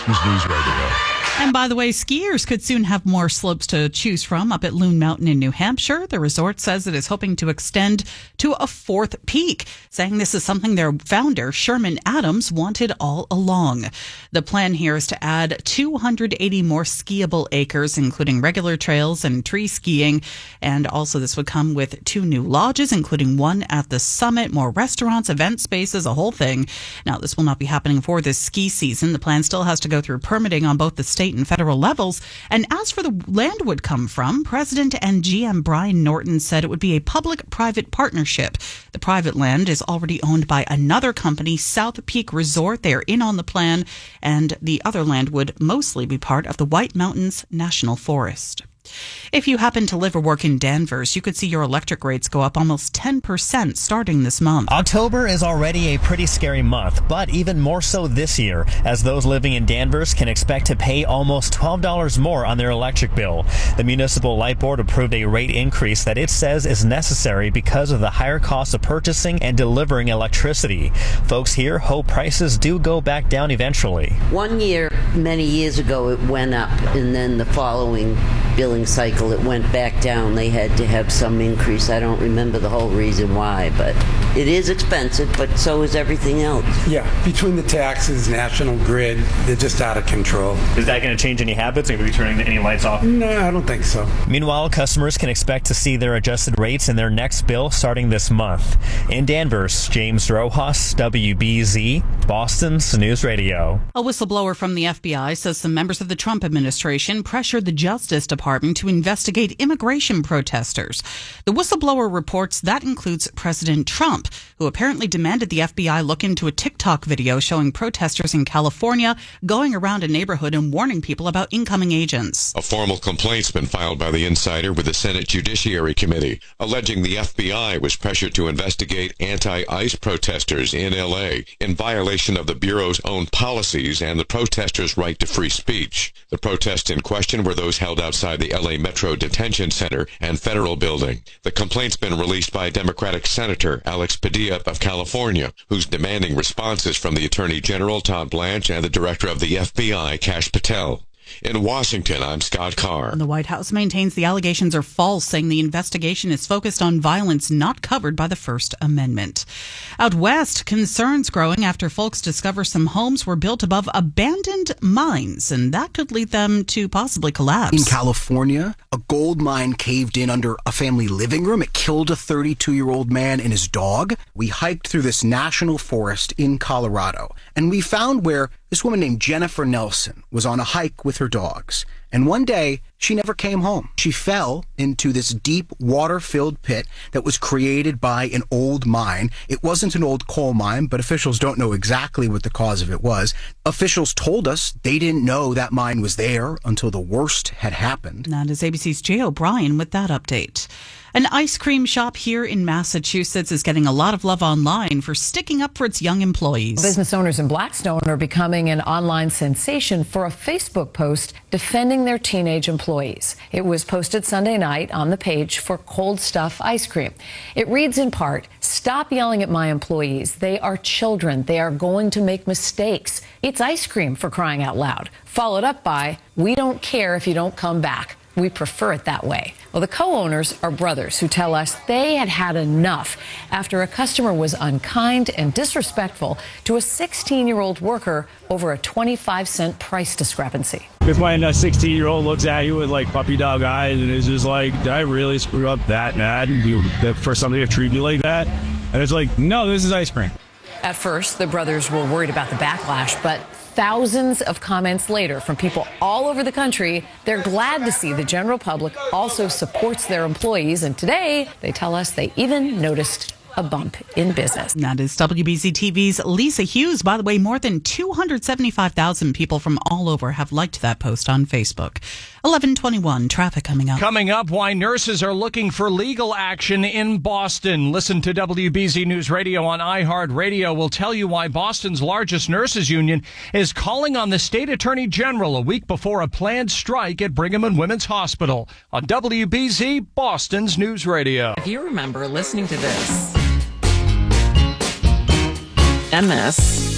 Boston's News Radio. And by the way, skiers could soon have more slopes to choose from up at Loon Mountain in New Hampshire. The resort says it is hoping to extend to a fourth peak, saying this is something their founder, Sherman Adams, wanted all along. The plan here is to add 280 more skiable acres, including regular trails and tree skiing. And also this would come with 2 new lodges, including one at the summit, more restaurants, event spaces, a whole thing. Now, this will not be happening for this ski season. The plan still has to go through permitting on both the state and federal levels. And as for the land would come from, President and GM Brian Norton said it would be a public-private partnership. The private land is already owned by another company, South Peak Resort. They are in on the plan, and the other land would mostly be part of the White Mountains National Forest. If you happen to live or work in Danvers, you could see your electric rates go up almost 10% starting this month. October is already a pretty scary month, but even more so this year, as those living in Danvers can expect to pay almost $12 more on their electric bill. The Municipal Light Board approved a rate increase that it says is necessary because of the higher cost of purchasing and delivering electricity. Folks here hope prices do go back down eventually. One year, many years ago, it went up, and then the following billing cycle it went back down. They had to have some increase. I don't remember the whole reason why, but it is expensive, but so is everything else. Yeah, between the taxes, National Grid, they're just out of control. Is that going to change any habits? Are you going to be turning any lights off? No, I don't think so. Meanwhile, customers can expect to see their adjusted rates in their next bill starting this month. In Danvers, James Rojas, WBZ, Boston's News Radio. A whistleblower from the FBI says some members of the Trump administration pressured the Justice Department to investigate immigration protesters. The whistleblower reports that includes President Trump, who apparently demanded the FBI look into a TikTok video showing protesters in California going around a neighborhood and warning people about incoming agents. A formal complaint's been filed by the insider with the Senate Judiciary Committee, alleging the FBI was pressured to investigate anti-ICE protesters in L.A. in violation of the Bureau's own policies and the protesters' right to free speech. The protests in question were those held outside the L.A. Metro Detention Center and Federal Building. The complaint's been released by Democratic Senator Alex Padilla of California, who's demanding responses from the Attorney General Todd Blanche and the Director of the FBI, Kash Patel. In Washington, I'm Scott Carr. The White House maintains the allegations are false, saying the investigation is focused on violence not covered by the First Amendment. Out west, concerns growing after folks discover some homes were built above abandoned mines, and that could lead them to possibly collapse. In California, a gold mine caved in under a family living room. It killed a 32-year-old man and his dog. We hiked through this national forest in Colorado, and we found where this woman named Jennifer Nelson was on a hike with her dogs. And one day, she never came home. She fell into this deep, water-filled pit that was created by an old mine. It wasn't an old coal mine, but officials don't know exactly what the cause of it was. Officials told us they didn't know that mine was there until the worst had happened. That is ABC's Jay O'Brien with that update. An ice cream shop here in Massachusetts is getting a lot of love online for sticking up for its young employees. Business owners in Blackstone are becoming an online sensation for a Facebook post defending their teenage employees. It was posted Sunday night on the page for Cold Stuff Ice Cream. It reads in part, "Stop yelling at my employees. They are children. They are going to make mistakes. It's ice cream, for crying out loud." Followed up by, "We don't care if you don't come back. We prefer it that way." Well, the co-owners are brothers who tell us they had had enough after a customer was unkind and disrespectful to a 16-year-old worker over a 25-cent price discrepancy. If when a 16-year-old looks at you with like puppy dog eyes and is just like, did I really screw up that bad for somebody to treat me like that? And it's like, no, this is ice cream. At first, the brothers were worried about the backlash, but thousands of comments later from people all over the country, they're glad to see the general public also supports their employees. And today, they tell us they even noticed a bump in business. That is WBZ TV's Lisa Hughes. By the way, more than 275,000 people from all over have liked that post on Facebook. 11:21, traffic coming up. Coming up, why nurses are looking for legal action in Boston. Listen to WBZ News Radio on iHeartRadio. We'll tell you why Boston's largest nurses union is calling on the state attorney general a week before a planned strike at Brigham and Women's Hospital on WBZ, Boston's News Radio. If you remember listening to this, MS